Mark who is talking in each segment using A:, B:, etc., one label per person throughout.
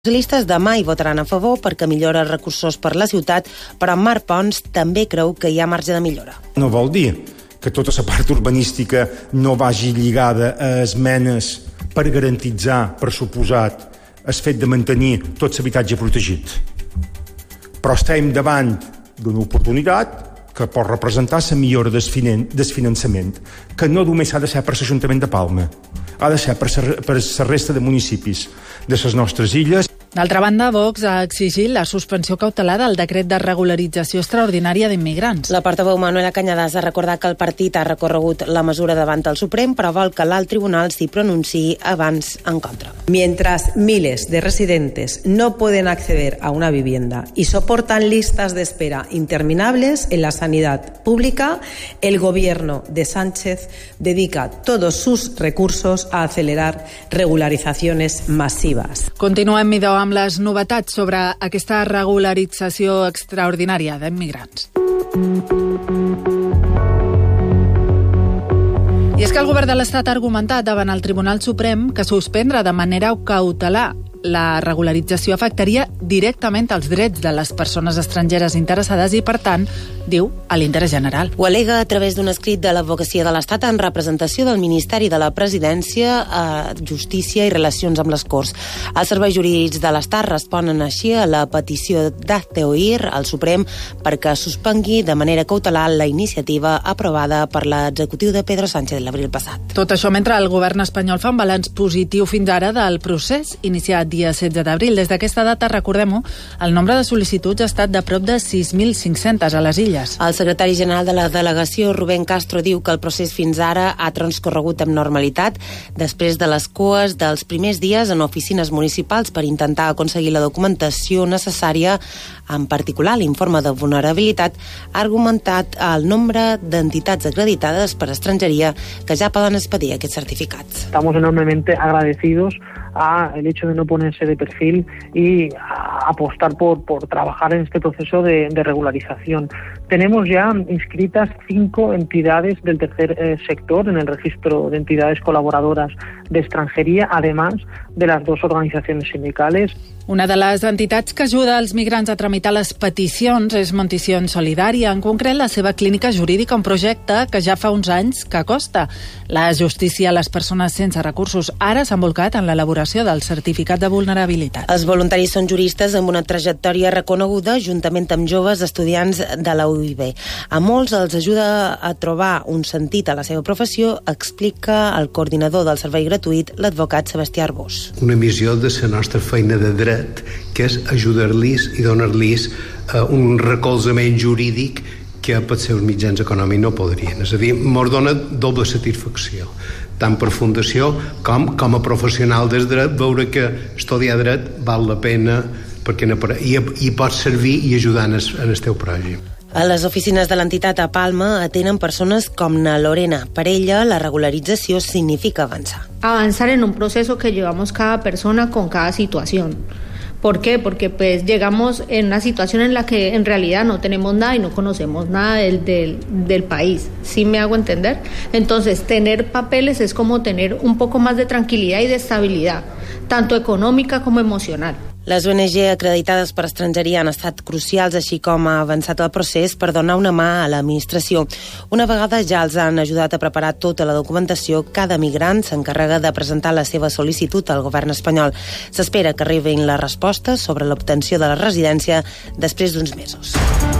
A: socialistes demà hi votaran a favor perquè millora els recursos per la ciutat, però Marc Pons també creu que hi ha marge de millora.
B: No vol dir que tota la part urbanística no vagi lligada a esmenes per garantitzar, per suposat, el fet de mantenir tot l'habitatge protegit. Però estem davant d'una oportunitat que pot representar la millora del finançament, que no només ha de ser per l'Ajuntament de Palma, ha de ser per la resta de municipis de les nostres illes.
C: D'altra banda, Vox ha exigit la suspensió cautelar del decret de regularització extraordinària d'immigrants.
A: La portaveu Manuela Cañadas ha recordat que el partit ha recorregut la mesura davant el Suprem, però vol que l'alt tribunal s'hi pronunciï abans en contra.
D: Mientras miles de residentes no pueden acceder a una vivienda y soportan listas de espera interminables en la sanidad pública, el gobierno de Sánchez dedica todos sus recursos a acelerar regularizaciones masivas.
C: Continuem, Midó, amb les novetats sobre aquesta regularització extraordinària d'immigrants. I és que el govern de l'Estat ha argumentat davant el Tribunal Suprem que suspendre de manera cautelar la regularització afectaria directament els drets de les persones estrangeres interessades i, per tant, diu, a l'interès general.
A: Ho al·lega a través d'un escrit de l'Advocacia de l'Estat en representació del Ministeri de la Presidència, Justícia i Relacions amb les Corts. Els serveis jurídics de l'Estat responen així a la petició d'Hazte Oír al Suprem perquè suspengui de manera cautelar la iniciativa aprovada per l'executiu de Pedro Sánchez l'abril passat.
C: Tot això mentre el govern espanyol fa un balanç positiu fins ara del procés iniciat dia 16 d'abril. Des d'aquesta data, recordem-ho, el nombre de sol·licituds ha estat de prop de 6.500 a les illes.
A: El secretari general de la delegació, Rubén Castro, diu que el procés fins ara ha transcorregut amb normalitat després de les cues dels primers dies en oficines municipals per intentar aconseguir la documentació necessària, en particular l'informe de vulnerabilitat, ha argumentat el nombre d'entitats acreditades per estrangeria que ja poden expedir aquests certificats.
E: Estamos enormemente agradecidos a el hecho de no ponerse de perfil y a apostar por trabajar en este proceso de regularización. Tenemos ya inscritas 5 entidades del tercer sector en el registro de entidades colaboradoras de extranjería, además de las 2 organizaciones sindicales.
C: Una de les entitats que ajuda els migrants a tramitar les peticions és Montición Solidària, en concret la seva clínica jurídica, un projecte que ja fa uns anys que costa la justícia a les persones sense recursos. Ara s'ha embolcat en l'elaboració del certificat de vulnerabilitat.
A: Els voluntaris són juristes amb una trajectòria reconeguda juntament amb joves estudiants de la UIB. A molts els ajuda a trobar un sentit a la seva professió, explica el coordinador del servei gratuït, l'advocat Sebastià Arbós.
F: Una missió de la nostra feina de dret, que és ajudar-los i donar-los un recolzament jurídic que pels seus mitjans econòmics no podrien. És a dir, ens dona doble satisfacció, tant per fundació com a professional del dret, veure que estudiar dret val la pena perquè i pot servir i ajudar en el teu pròxim.
A: A les oficines de l'entitat a Palma atenen persones com na Lorena. Per ella, la regularització significa avançar.
G: Avanzar en un proceso que llevamos cada persona con cada situación. ¿Por qué? Porque pues llegamos en una situación en la que en realidad no tenemos nada y no conocemos nada del país. ¿Sí me hago entender? Entonces, tener papeles es como tener un poco más de tranquilidad y de estabilidad, tanto económica como emocional.
A: Les ONG acreditades per estrangeria han estat crucials, així com ha avançat el procés per donar una mà a l'administració. Una vegada ja els han ajudat a preparar tota la documentació, cada migrant s'encarrega de presentar la seva sol·licitud al govern espanyol. S'espera que arribin les respostes sobre l'obtenció de la residència després d'uns mesos.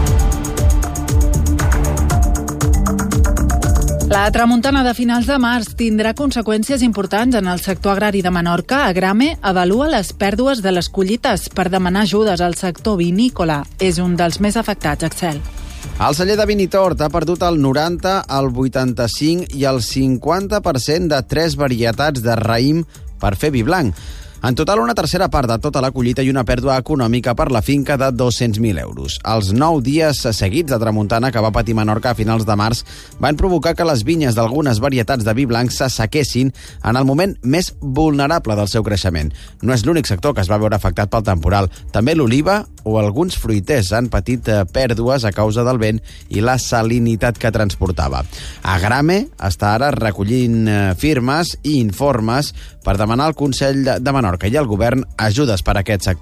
C: La tramuntana de finals de març tindrà conseqüències importants en el sector agrari de Menorca. Agrame avalua les pèrdues de les collites per demanar ajudes al sector vinícola. És un dels més afectats, Axel.
H: El celler de Vinitort ha perdut el 90, el 85 i el 50% de 3 varietats de raïm per fer vi blanc. En total, una tercera part de tota la collita i una pèrdua econòmica per la finca de 200.000 euros. Els 9 dies seguits de tramuntana que va patir Menorca a finals de març van provocar que les vinyes d'algunes varietats de vi blanc s'assequessin en el moment més vulnerable del seu creixement. No és l'únic sector que es va veure afectat pel temporal. També l'oliva o alguns fruiters han patit pèrdues a causa del vent i la salinitat que transportava. Agrame està ara recollint firmes i informes per demanar al Consell de Menorca Menorca i el govern ajudes per a aquest sector.